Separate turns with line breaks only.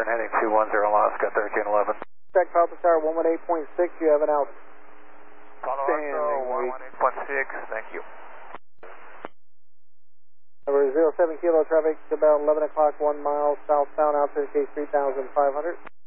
Eastern heading 210 Alaska, 1311.
Check Papa Tower 118.6, you have an out.
Palo Alto 118.6, thank you.
Number 07 Kilo traffic about 11 o'clock, 1 mile southbound, altitude case 3,500.